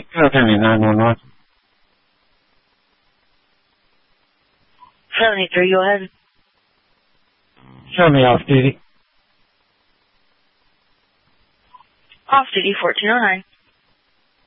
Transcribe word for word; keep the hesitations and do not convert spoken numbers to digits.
County nine one one. seventy-three, go ahead. Show me off duty. Off duty, fourteen oh nine.